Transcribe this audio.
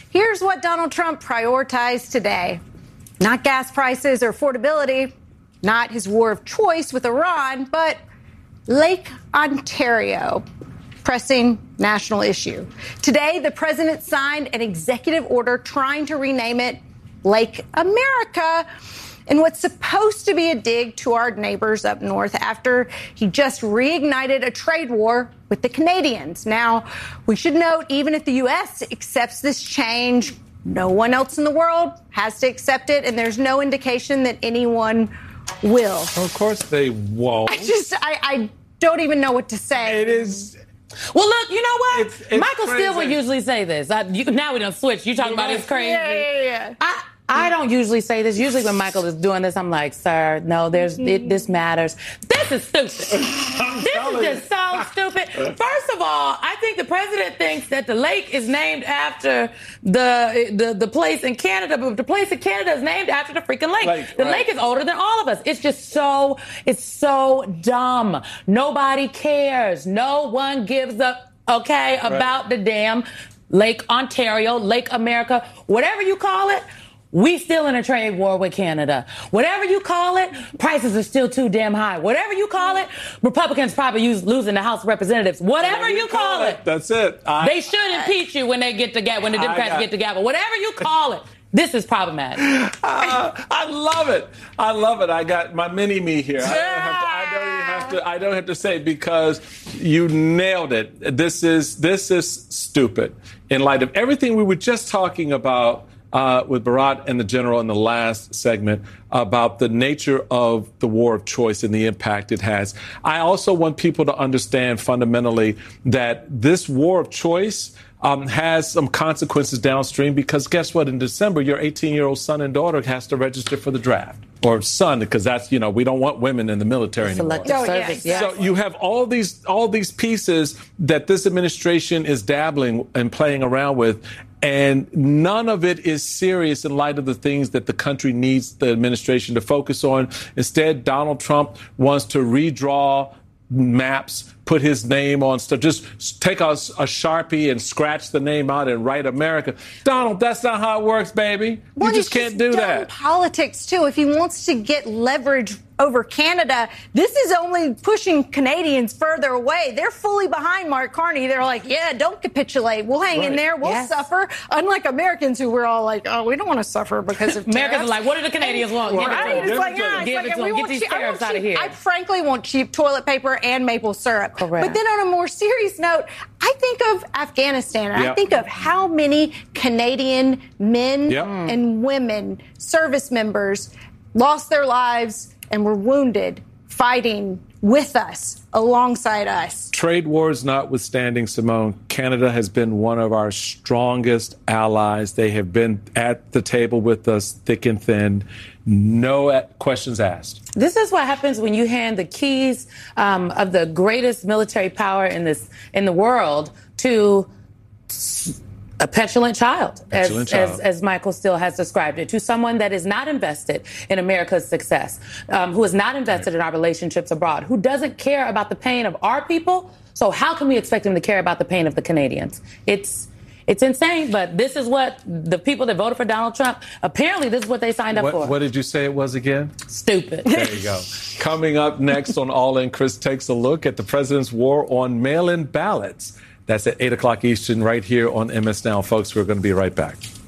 Here's what Donald Trump prioritized today. Not gas prices or affordability, not his war of choice with Iran, but Lake Ontario, pressing national issue. Today, the president signed an executive order trying to rename it Lake America in what's supposed to be a dig to our neighbors up north after he just reignited a trade war with the Canadians. Now, we should note, even if the U.S. accepts this change, no one else in the world has to accept it, and there's no indication that anyone will. Of course they won't. I don't even know what to say. It is. Well, look, you know what? It's Michael crazy. Steele would usually say this. Now we done switched. You talking about it's crazy. Yeah. I don't usually say this. Usually when Michael is doing this, I'm like, sir, no, this matters. This is stupid. This is just so stupid. First of all, I think the president thinks that the lake is named after the place in Canada, but the place in Canada is named after the freaking lake. The lake is older than all of us. It's just it's so dumb. Nobody cares. No one gives up, about the damn Lake Ontario, Lake America, whatever you call it. We still in a trade war with Canada. Whatever you call it, prices are still too damn high. Whatever you call it, Republicans probably losing the House of Representatives. Whatever you call it. That's it. They should impeach you when they get together, when the Democrats get together. Whatever you call it, this is problematic. I love it. I love it. I got my mini-me here. I don't have to say, because you nailed it. This is stupid in light of everything we were just talking about with Bharat and the general in the last segment about the nature of the war of choice and the impact it has. I also want people to understand fundamentally that this war of choice has some consequences downstream, because guess what? In December, your 18-year-old son and daughter has to register for the draft. Or son, because that's, we don't want women in the military anymore. Service, yes. So you have all these pieces that this administration is dabbling and playing around with, and none of it is serious in light of the things that the country needs the administration to focus on. Instead, Donald Trump wants to redraw maps, put his name on stuff, just take a Sharpie and scratch the name out and write America. Donald, that's not how it works, baby. You just can't do that. Politics, too. If he wants to get leverage over Canada, this is only pushing Canadians further away. They're fully behind Mark Carney. They're like, yeah, don't capitulate. We'll hang in there. We'll suffer. Unlike Americans who were all like, oh, we don't want to suffer because of tariffs. Americans are like, what do the Canadians want? Get these tariffs out of here. I frankly want cheap toilet paper and maple syrup. Correct. But then on a more serious note, I think of Afghanistan. And I think of how many Canadian men and women, service members, lost their lives and were wounded fighting with us, alongside us. Trade wars notwithstanding, Simone, Canada has been one of our strongest allies. They have been at the table with us thick and thin. No questions asked. This is what happens when you hand the keys of the greatest military power in the world to a petulant child, as Michael Steele has described it, to someone that is not invested in America's success, who is not invested in our relationships abroad, who doesn't care about the pain of our people. So how can we expect him to care about the pain of the Canadians? It's insane, but this is what the people that voted for Donald Trump, apparently this is what they signed up for. What did you say it was again? Stupid. There you go. Coming up next on All In, Chris takes a look at the president's war on mail-in ballots. That's at 8 o'clock Eastern right here on MS Now. Folks, we're going to be right back.